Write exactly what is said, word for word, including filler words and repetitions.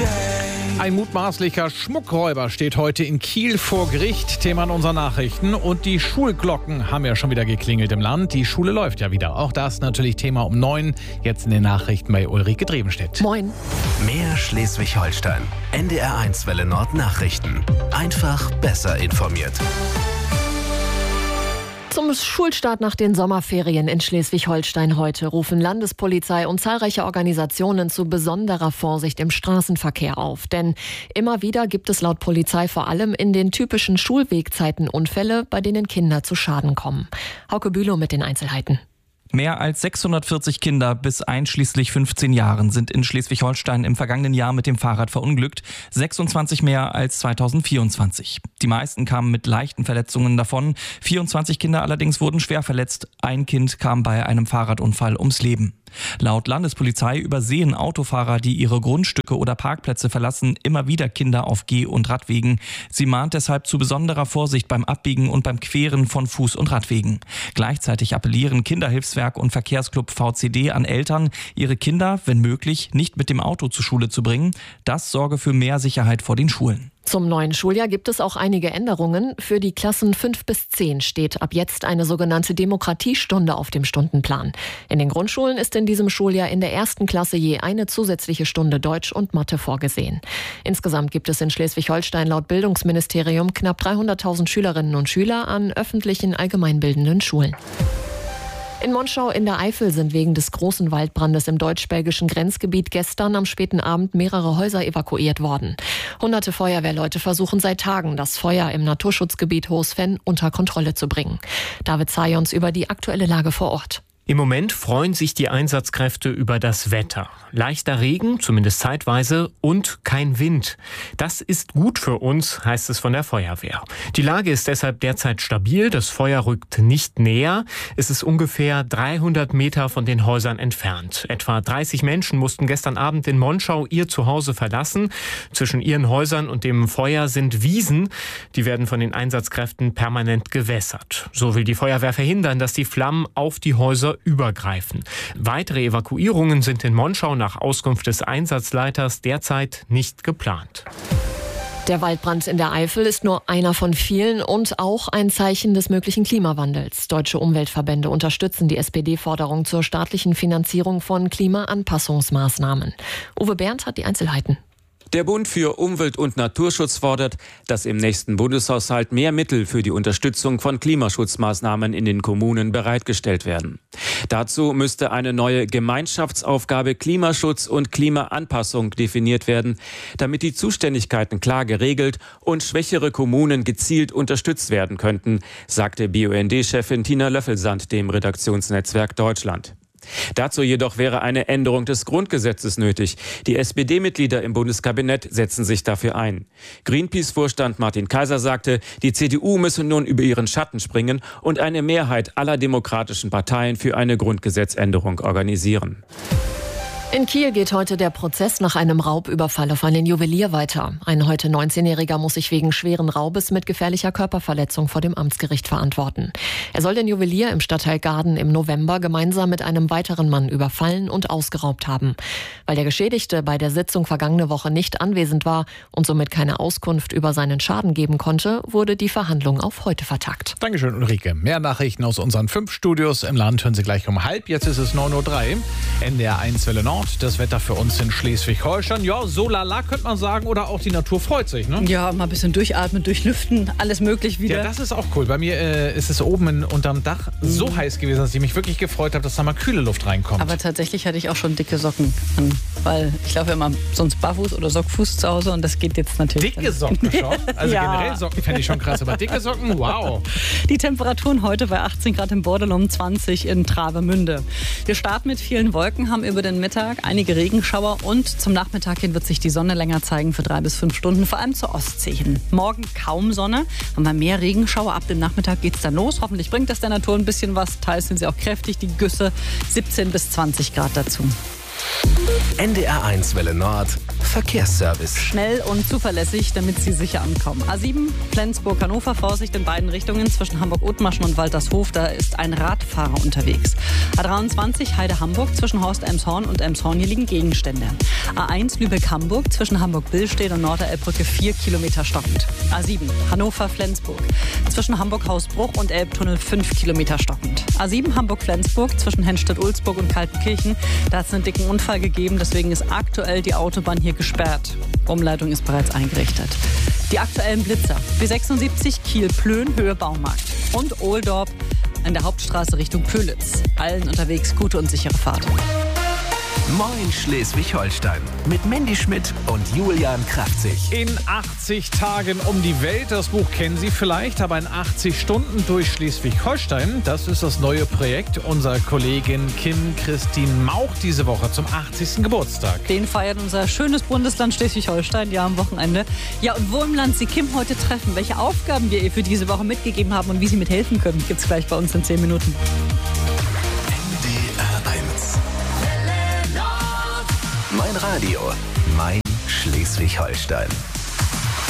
Ein mutmaßlicher Schmuckräuber steht heute in Kiel vor Gericht. Thema in unseren Nachrichten. Und die Schulglocken haben ja schon wieder geklingelt im Land. Die Schule läuft ja wieder. Auch das natürlich Thema um neun. Jetzt in den Nachrichten bei Ulrike Drebenstedt. Moin. Mehr Schleswig-Holstein. N D R eins Welle Nord Nachrichten. Einfach besser informiert. Zum Schulstart nach den Sommerferien in Schleswig-Holstein heute rufen Landespolizei und zahlreiche Organisationen zu besonderer Vorsicht im Straßenverkehr auf. Denn immer wieder gibt es laut Polizei vor allem in den typischen Schulwegzeiten Unfälle, bei denen Kinder zu Schaden kommen. Hauke Bülow mit den Einzelheiten. Mehr als sechshundertvierzig Kinder bis einschließlich fünfzehn Jahren sind in Schleswig-Holstein im vergangenen Jahr mit dem Fahrrad verunglückt, sechsundzwanzig mehr als zweitausendvierundzwanzig. Die meisten kamen mit leichten Verletzungen davon, vierundzwanzig Kinder allerdings wurden schwer verletzt. Ein Kind kam bei einem Fahrradunfall ums Leben. Laut Landespolizei übersehen Autofahrer, die ihre Grundstücke oder Parkplätze verlassen, immer wieder Kinder auf Geh- und Radwegen. Sie mahnt deshalb zu besonderer Vorsicht beim Abbiegen und beim Queren von Fuß- und Radwegen. Gleichzeitig appellieren Kinderhilfswerk und Verkehrsclub V C D an Eltern, ihre Kinder, wenn möglich, nicht mit dem Auto zur Schule zu bringen. Das sorge für mehr Sicherheit vor den Schulen. Zum neuen Schuljahr gibt es auch einige Änderungen. Für die Klassen fünf bis zehn steht ab jetzt eine sogenannte Demokratiestunde auf dem Stundenplan. In den Grundschulen ist in diesem Schuljahr in der ersten Klasse je eine zusätzliche Stunde Deutsch und Mathe vorgesehen. Insgesamt gibt es in Schleswig-Holstein laut Bildungsministerium knapp dreihunderttausend Schülerinnen und Schüler an öffentlichen allgemeinbildenden Schulen. In Monschau in der Eifel sind wegen des großen Waldbrandes im deutsch-belgischen Grenzgebiet gestern am späten Abend mehrere Häuser evakuiert worden. Hunderte Feuerwehrleute versuchen seit Tagen, das Feuer im Naturschutzgebiet Hohsfenn unter Kontrolle zu bringen. David Zajons über die aktuelle Lage vor Ort. Im Moment freuen sich die Einsatzkräfte über das Wetter. Leichter Regen, zumindest zeitweise, und kein Wind. Das ist gut für uns, heißt es von der Feuerwehr. Die Lage ist deshalb derzeit stabil, das Feuer rückt nicht näher. Es ist ungefähr dreihundert Meter von den Häusern entfernt. Etwa dreißig Menschen mussten gestern Abend in Monschau ihr Zuhause verlassen. Zwischen ihren Häusern und dem Feuer sind Wiesen. Die werden von den Einsatzkräften permanent gewässert. So will die Feuerwehr verhindern, dass die Flammen auf die Häuser übergreifen. Weitere Evakuierungen sind in Monschau nach Auskunft des Einsatzleiters derzeit nicht geplant. Der Waldbrand in der Eifel ist nur einer von vielen und auch ein Zeichen des möglichen Klimawandels. Deutsche Umweltverbände unterstützen die S P D-Forderung zur staatlichen Finanzierung von Klimaanpassungsmaßnahmen. Uwe Berndt hat die Einzelheiten. Der Bund für Umwelt- und Naturschutz fordert, dass im nächsten Bundeshaushalt mehr Mittel für die Unterstützung von Klimaschutzmaßnahmen in den Kommunen bereitgestellt werden. Dazu müsste eine neue Gemeinschaftsaufgabe Klimaschutz und Klimaanpassung definiert werden, damit die Zuständigkeiten klar geregelt und schwächere Kommunen gezielt unterstützt werden könnten, sagte B U N D-Chefin Tina Löffelsand dem Redaktionsnetzwerk Deutschland. Dazu jedoch wäre eine Änderung des Grundgesetzes nötig. Die S P D-Mitglieder im Bundeskabinett setzen sich dafür ein. Greenpeace-Vorstand Martin Kaiser sagte, die C D U müsse nun über ihren Schatten springen und eine Mehrheit aller demokratischen Parteien für eine Grundgesetzänderung organisieren. In Kiel geht heute der Prozess nach einem Raubüberfall auf einen Juwelier weiter. Ein heute neunzehnjähriger muss sich wegen schweren Raubes mit gefährlicher Körperverletzung vor dem Amtsgericht verantworten. Er soll den Juwelier im Stadtteil Gaden im November gemeinsam mit einem weiteren Mann überfallen und ausgeraubt haben. Weil der Geschädigte bei der Sitzung vergangene Woche nicht anwesend war und somit keine Auskunft über seinen Schaden geben konnte, wurde die Verhandlung auf heute vertagt. Dankeschön, Ulrike. Mehr Nachrichten aus unseren fünf Studios im Land hören Sie gleich um halb. Jetzt ist es neun Uhr drei. N D R eins Welle Nord. Das Wetter für uns in Schleswig-Holstein. Ja, so lala könnte man sagen. Oder auch die Natur freut sich, ne? Ja, mal ein bisschen durchatmen, durchlüften, alles möglich wieder. Ja, das ist auch cool. Bei mir äh, ist es oben in, unterm Dach so mhm. heiß gewesen, dass ich mich wirklich gefreut habe, dass da mal kühle Luft reinkommt. Aber tatsächlich hatte ich auch schon dicke Socken an, weil ich laufe immer sonst barfuß oder Sockfuß zu Hause und das geht jetzt natürlich. Dicke Socken schon? Also ja. Generell Socken fände ich schon krass, aber dicke Socken, wow. Die Temperaturen heute bei achtzehn Grad im Bordelum, zwanzig in Travemünde. Wir starten mit vielen Wolken, haben über den Mittag einige Regenschauer und zum Nachmittag hin wird sich die Sonne länger zeigen für drei bis fünf Stunden, vor allem zur Ostsee hin. Morgen kaum Sonne, haben wir mehr Regenschauer. Ab dem Nachmittag geht es dann los. Hoffentlich bringt das der Natur ein bisschen was. Teils sind sie auch kräftig, die Güsse siebzehn bis zwanzig Grad dazu. N D R eins Welle Nord, Verkehrsservice. Schnell und zuverlässig, damit Sie sicher ankommen. A sieben, Flensburg-Hannover, Vorsicht in beiden Richtungen zwischen Hamburg-Othmarschen und Waltershof, da ist ein Radfahrer unterwegs. A dreiundzwanzig, Heide-Hamburg, zwischen Horst-Elmshorn und Elmshorn, hier liegen Gegenstände. A eins, Lübeck-Hamburg, zwischen Hamburg-Billstedt und Norderelbbrücke, vier Kilometer stockend. A sieben, Hannover-Flensburg, zwischen Hamburg-Hausbruch und Elbtunnel, fünf Kilometer stockend. A sieben, Hamburg-Flensburg, zwischen Hennstedt-Ulzburg und Kaltenkirchen, da hat es einen dicken Unfall gegeben, deswegen ist aktuell die Autobahn hier gesperrt. Umleitung ist bereits eingerichtet. Die aktuellen Blitzer. B sechsundsiebzig Kiel-Plön, Höhe Baumarkt. Und Ohldorp an der Hauptstraße Richtung Pölitz. Allen unterwegs gute und sichere Fahrt. Moin Schleswig-Holstein mit Mandy Schmidt und Julian Kraftzig. In achtzig Tagen um die Welt, das Buch kennen Sie vielleicht, aber in achtzig Stunden durch Schleswig-Holstein, das ist das neue Projekt unserer Kollegin Kim Christine Mauch diese Woche zum achtzigsten Geburtstag. Den feiert unser schönes Bundesland Schleswig-Holstein, ja, am Wochenende. Ja, und wo im Land Sie Kim heute treffen, welche Aufgaben wir ihr für diese Woche mitgegeben haben und wie Sie mithelfen können, gibt's gleich bei uns in zehn Minuten. N D R eins. Mein Radio, mein Schleswig-Holstein.